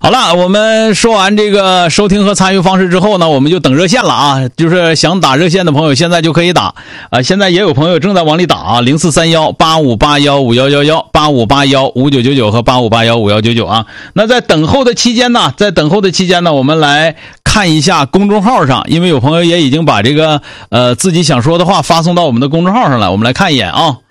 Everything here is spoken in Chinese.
好了，我们说完这个收听和参与方式之后呢，我们就等热线了啊！就是想打热线的朋友，现在就可以打现在也有朋友正在往里打啊，04318581511185815999和85815199啊。那在等候的期间呢，我们来看一下公众号上，因为有朋友也已经把这个自己想说的话发送到我们的公众号上来，我们来看一眼啊。